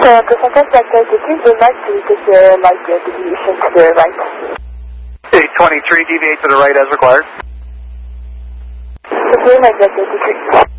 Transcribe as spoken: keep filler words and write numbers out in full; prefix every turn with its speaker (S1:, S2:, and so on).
S1: So, percentage vector, did you zoom right to take your light gear deviation to the right?
S2: eight twenty-three, deviate to the right as required.
S1: So, zoom right vector, decrease.